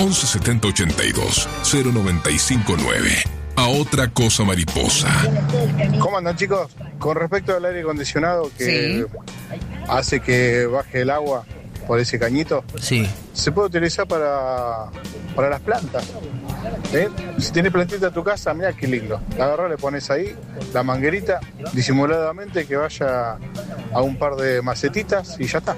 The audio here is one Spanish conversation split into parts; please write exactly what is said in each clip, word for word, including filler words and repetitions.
once setenta ochenta y dos cero noventa y cinco nueve. A otra cosa mariposa. ¿Cómo andan, chicos? Con respecto al aire acondicionado que sí. hace que baje el agua por ese cañito, sí. se puede utilizar para, para las plantas. ¿Eh? Si tienes plantita en tu casa, mira qué lindo. La agarrás, le pones ahí la manguerita disimuladamente que vaya a un par de macetitas y ya está.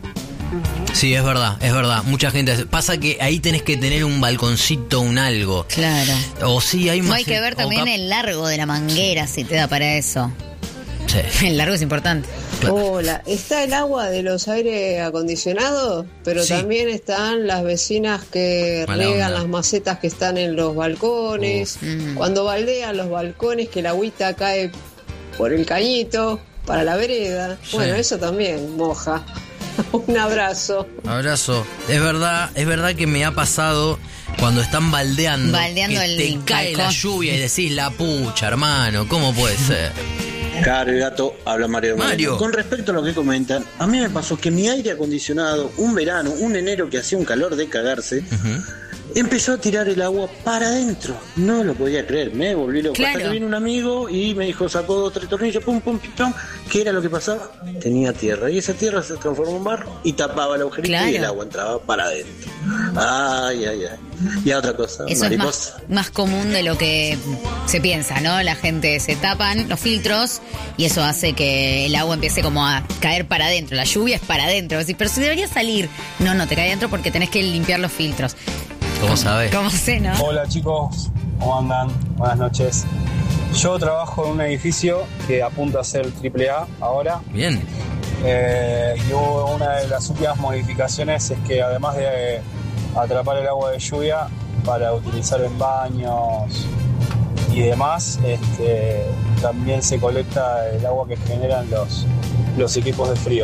Sí, es verdad, es verdad. Mucha gente... Pasa que ahí tenés que tener un balconcito, un algo. Claro. O sí, hay más... No hay que ver también cap- el largo de la manguera, si te da para eso. Sí. El largo es importante. Claro. Hola, está el agua de los aire acondicionados, pero sí. también están las vecinas que Mala riegan onda. Las macetas que están en los balcones. Uh, Cuando baldean los balcones, que la agüita cae por el cañito para la vereda. Sí. Bueno, eso también moja. Un abrazo. Abrazo. Es verdad, es verdad que me ha pasado cuando están baldeando, baldeando que el te cae balcón. La lluvia y decís la pucha, hermano, ¿cómo puede ser? Caro y gato, habla Mario. Mario. Con respecto a lo que comentan, a mí me pasó que mi aire acondicionado, un verano, un enero que hacía un calor de cagarse, uh-huh. empezó a tirar el agua para adentro. No lo podía creer, me volví loco. Claro. Hasta que vino un amigo y me dijo, sacó dos, tres tornillos, pum, pum, pum, pum. ¿Qué era lo que pasaba? Tenía tierra. Y esa tierra se transformó en barro y tapaba el agujerito claro. y el agua entraba para adentro. Ay, ay, ay. Y a otra cosa, eso mariposa. Es más, más común de lo que se piensa, ¿no? La gente se tapan los filtros y eso hace que el agua empiece como a caer para adentro. La lluvia es para adentro. Decís, pero si debería salir. No, no, te cae adentro porque tenés que limpiar los filtros. ¿Cómo sabes? ¿Cómo sé, no? Hola, chicos. ¿Cómo andan? Buenas noches. Yo trabajo en un edificio que apunta a ser triple A ahora. Bien. Eh, y hubo una de las últimas modificaciones es que además de atrapar el agua de lluvia para utilizar en baños y demás, este, también se colecta el agua que generan los, los equipos de frío.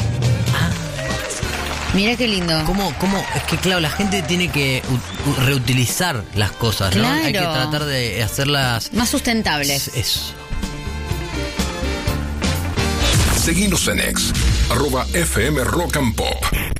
Mira qué lindo. ¿Cómo, cómo? Es que claro, la gente tiene que u- reutilizar las cosas, ¿no? Claro. Hay que tratar de hacerlas más sustentables. Eso. Seguinos en X, arroba F M Rock and Pop.